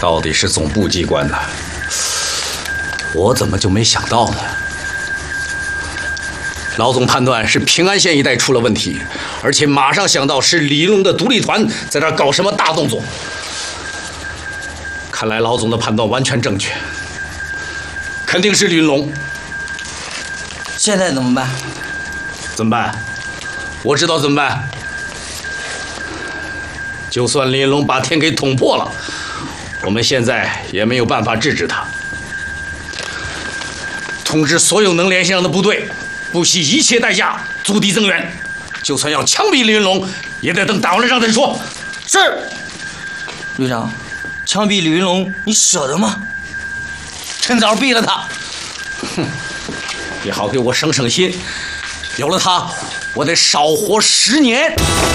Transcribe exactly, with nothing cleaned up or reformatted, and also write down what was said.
到底是总部机关呢，我怎么就没想到呢？老总判断是平安县一带出了问题，而且马上想到是李云龙的独立团在这儿搞什么大动作。看来老总的判断完全正确，肯定是李云龙。 现在怎么办？ 怎么办？我知道怎么办。就算李云龙把天给捅破了，我们现在也没有办法制止他。通知所有能联系上的部队，不惜一切代价阻敌增援，就算要枪毙李云龙，也得等打完了仗再说。 是，旅长，枪毙李云龙，你舍得吗？趁早毙了他。 哼，也好给我省省心。有了他，我得少活十年。